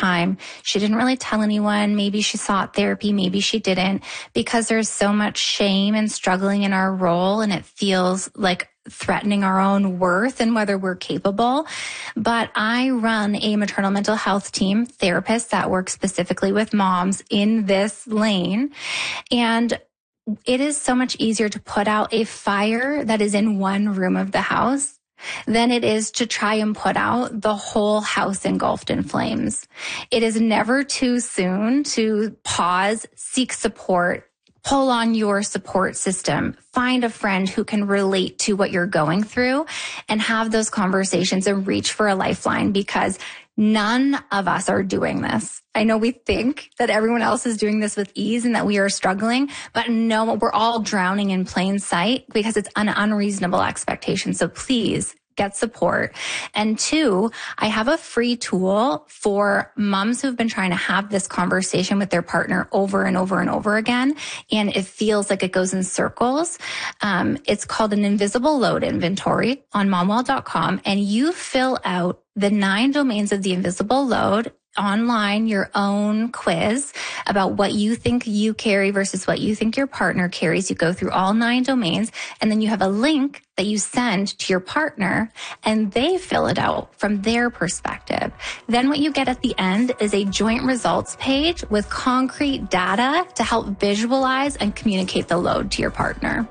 time. She didn't really tell anyone. Maybe she sought therapy. Maybe she didn't, because there's so much shame and struggling in our role, and it feels like threatening our own worth and whether we're capable. But I run a maternal mental health team, therapists that work specifically with moms in this lane. And it is so much easier to put out a fire that is in one room of the house than it is to try and put out the whole house engulfed in flames. It is never too soon to pause, seek support, pull on your support system, find a friend who can relate to what you're going through, and have those conversations and reach for a lifeline, because none of us are doing this. I know we think that everyone else is doing this with ease and that we are struggling, but no, we're all drowning in plain sight because it's an unreasonable expectation. So please get support. And 2, I have a free tool for moms who've been trying to have this conversation with their partner over and over and over again, and it feels like it goes in circles. It's called an invisible load inventory on momwell.com, and you fill out the 9 domains of the invisible load online, your own quiz about what you think you carry versus what you think your partner carries. You go through all 9 domains, and then you have a link that you send to your partner, and they fill it out from their perspective. Then what you get at the end is a joint results page with concrete data to help visualize and communicate the load to your partner.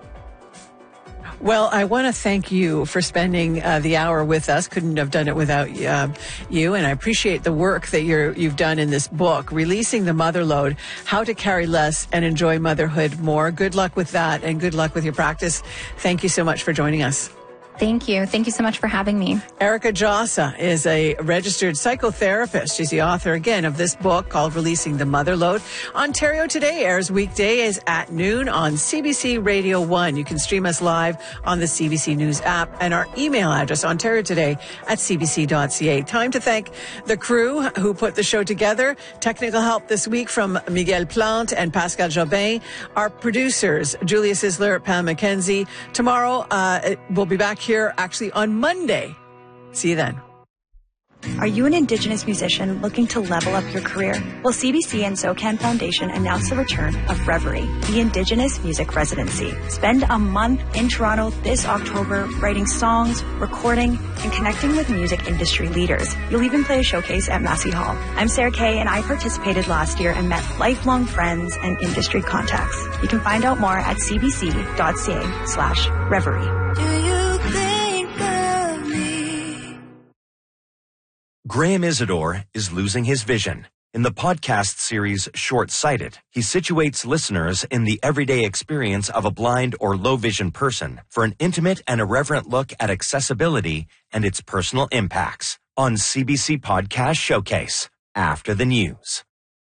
Well, I want to thank you for spending the hour with us. Couldn't have done it without you. And I appreciate the work that you've done in this book, Releasing the Mother Load, How to Carry Less and Enjoy Motherhood More. Good luck with that, and good luck with your practice. Thank you so much for joining us. Thank you. Thank you so much for having me. Erica Djossa is a registered psychotherapist. She's the author, again, of this book called Releasing the Mother Load. Ontario Today airs weekdays at noon on CBC Radio 1. You can stream us live on the CBC News app, and our email address, ontariotoday@cbc.ca. Time to thank the crew who put the show together. Technical help this week from Miguel Plante and Pascal Jobin. Our producers, Julia Sisler, Pam McKenzie. Tomorrow, we'll be back here actually on Monday. See you then. Are you an Indigenous musician looking to level up your career? Well, CBC and SOCAN Foundation announced the return of Reverie, the Indigenous Music Residency. Spend a month in Toronto this October writing songs, recording, and connecting with music industry leaders. You'll even play a showcase at Massey Hall. I'm Sarah Kay, and I participated last year and met lifelong friends and industry contacts. You can find out more at cbc.ca/reverie. Do you think of me? Graham Isidore is losing his vision. In the podcast series Short-Sighted, he situates listeners in the everyday experience of a blind or low-vision person for an intimate and irreverent look at accessibility and its personal impacts on CBC Podcast Showcase after the news.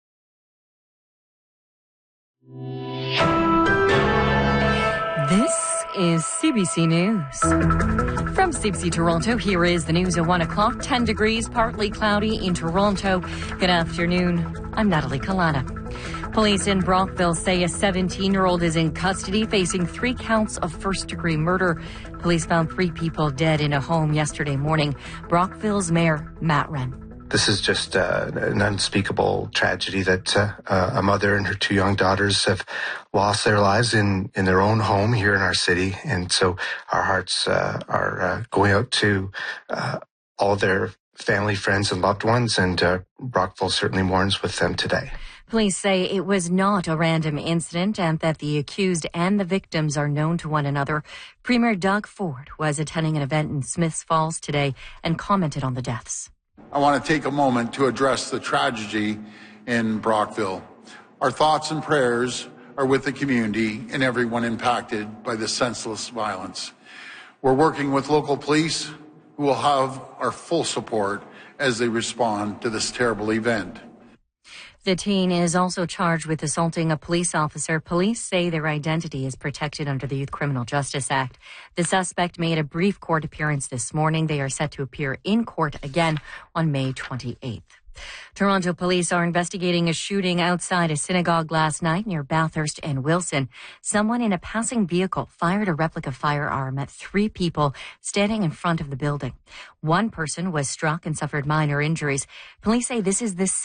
This is CBC News. From CBC Toronto, here is the news at 1 o'clock. 10 degrees, partly cloudy in Toronto. Good afternoon. I'm Natalie Kalana. Police in Brockville say a 17-year-old is in custody facing 3 counts of first-degree murder. Police found 3 people dead in a home yesterday morning. Brockville's Mayor Matt Wren. This is just an unspeakable tragedy that a mother and her 2 young daughters have lost their lives in their own home here in our city. And so our hearts are going out to all their family, friends, and loved ones. And Brockville certainly mourns with them today. Police say it was not a random incident and that the accused and the victims are known to one another. Premier Doug Ford was attending an event in Smiths Falls today and commented on the deaths. I want to take a moment to address the tragedy in Brockville. Our thoughts and prayers are with the community and everyone impacted by this senseless violence. We're working with local police who will have our full support as they respond to this terrible event. The teen is also charged with assaulting a police officer. Police say their identity is protected under the Youth Criminal Justice Act. The suspect made a brief court appearance this morning. They are set to appear in court again on May 28th. Toronto police are investigating a shooting outside a synagogue last night near Bathurst and Wilson. Someone in a passing vehicle fired a replica firearm at 3 people standing in front of the building. One person was struck and suffered minor injuries. Police say this is the